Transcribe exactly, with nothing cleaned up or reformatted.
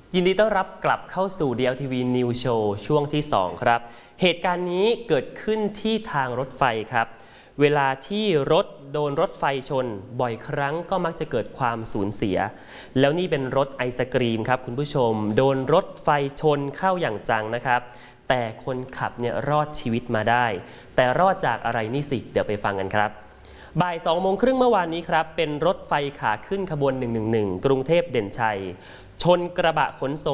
ยินดีต้อนรับกลับเข้าสู่ ดี แอล ที วี News Show ช่วงที่สองครับเหตุการณ์นี้เกิดขึ้นที่ทางรถไฟครับเวลาที่รถโดนรถไฟชนบ่อยครั้งก็มักจะเกิดความสูญเสียแล้วนี่เป็นรถไอศกรีมครับคุณผู้ชมโดนรถไฟชนเข้าอย่างจังนะครับแต่คนขับเนี่ยรอดชีวิตมาได้แต่รอดจากอะไรนี่สิเดี๋ยวไปฟังกันครับบ่ายสองโมงครึ่งเมื่อวานนี้ครับเป็นรถไฟขาขึ้นขบวนหนึ่งหนึ่งหนึ่งกรุงเทพเด่นชัยชนกระบะขนส่ง